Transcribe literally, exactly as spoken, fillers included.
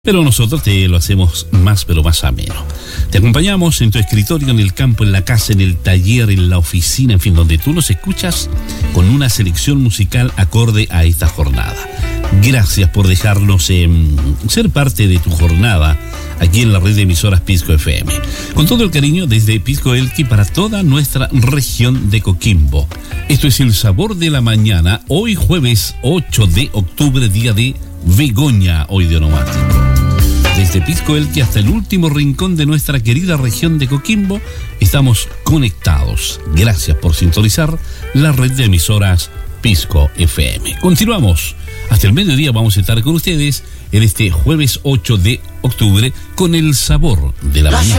Pero nosotros te lo hacemos más, pero más ameno. Te acompañamos en tu escritorio, en el campo, en la casa, en el taller, en la oficina, en fin, donde tú nos escuchas con una selección musical acorde a esta jornada. Gracias por dejarnos eh, ser parte de tu jornada aquí en la red de emisoras Pisco F M. Con todo el cariño desde Pisco Elqui para toda nuestra región de Coquimbo. Esto es El Sabor de la Mañana, hoy jueves ocho de octubre, día de Begoña, hoy de onomástico. Desde Pisco Elqui hasta el último rincón de nuestra querida región de Coquimbo, estamos conectados. Gracias por sintonizar la red de emisoras Pisco F M. Continuamos. Hasta el mediodía vamos a estar con ustedes en este jueves ocho de octubre con El Sabor de la Mañana.